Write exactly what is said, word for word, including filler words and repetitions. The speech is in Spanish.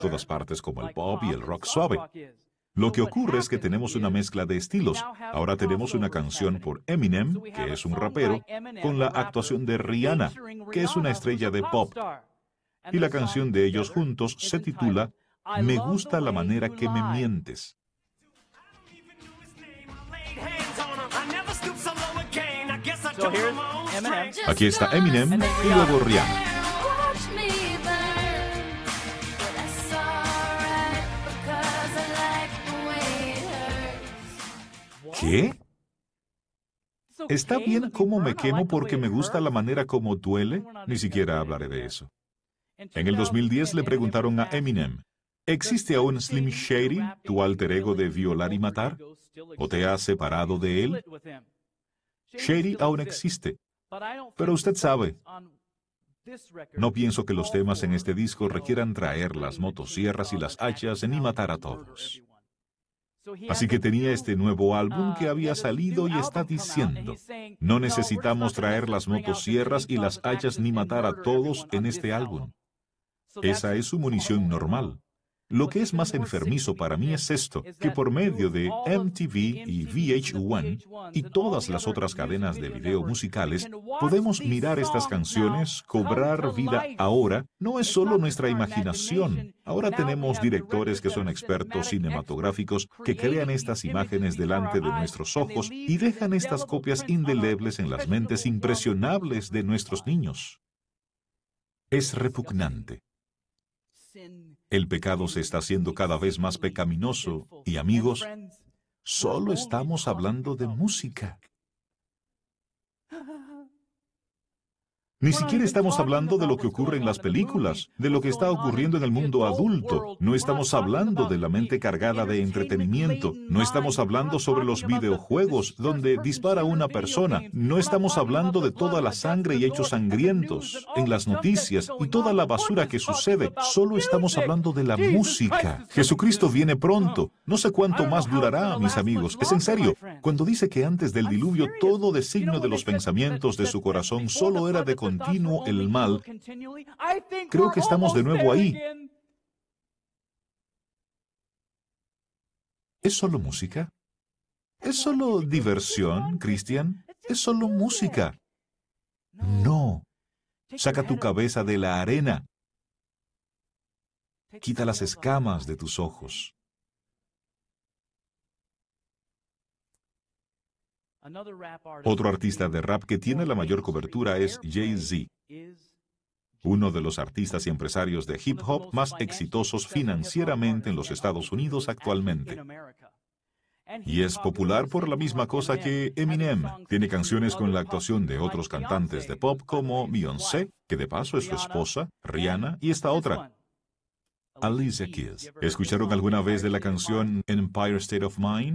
todas partes como el pop y el rock suave. Lo que ocurre es que tenemos una mezcla de estilos. Ahora tenemos una canción por Eminem, que es un rapero, con la actuación de Rihanna, que es una estrella de pop. Y la canción de ellos juntos se titula Me gusta la manera que me mientes. Aquí está Eminem y luego Rihanna. ¿Qué? ¿Está bien cómo me quemo porque me gusta la manera como duele? Ni siquiera hablaré de eso. En el dos mil diez le preguntaron a Eminem, ¿existe aún Slim Shady, tu alter ego de violar y matar? ¿O te has separado de él? Shady aún existe, pero usted sabe, no pienso que los temas en este disco requieran traer las motosierras y las hachas ni matar a todos. Así que tenía este nuevo álbum que había salido y está diciendo, no necesitamos traer las motosierras y las hachas ni matar a todos en este álbum. Esa es su munición normal. Lo que es más enfermizo para mí es esto, que por medio de M T V y V H uno y todas las otras cadenas de video musicales, podemos mirar estas canciones, cobrar vida ahora. No es solo nuestra imaginación. Ahora tenemos directores que son expertos cinematográficos que crean estas imágenes delante de nuestros ojos y dejan estas copias indelebles en las mentes impresionables de nuestros niños. Es repugnante. El pecado se está haciendo cada vez más pecaminoso y, amigos, solo estamos hablando de música. Ni siquiera estamos hablando de lo que ocurre en las películas, de lo que está ocurriendo en el mundo adulto. No estamos hablando de la mente cargada de entretenimiento. No estamos hablando sobre los videojuegos donde dispara una persona. No estamos hablando de toda la sangre y hechos sangrientos en las noticias y toda la basura que sucede. Solo estamos hablando de la música. Jesucristo viene pronto. No sé cuánto más durará, mis amigos. Es en serio. Cuando dice que antes del diluvio todo designio de los pensamientos de su corazón solo era de continuo el mal, creo que estamos de nuevo ahí. ¿Es solo música? ¿Es solo diversión, Cristian? ¿Es solo música? No. Saca tu cabeza de la arena. Quita las escamas de tus ojos. Otro artista de rap que tiene la mayor cobertura es Jay-Z, uno de los artistas y empresarios de hip hop más exitosos financieramente en los Estados Unidos actualmente. Y es popular por la misma cosa que Eminem. Tiene canciones con la actuación de otros cantantes de pop como Beyoncé, que de paso es su esposa, Rihanna, y esta otra, Alicia Keys. ¿Escucharon alguna vez de la canción Empire State of Mind?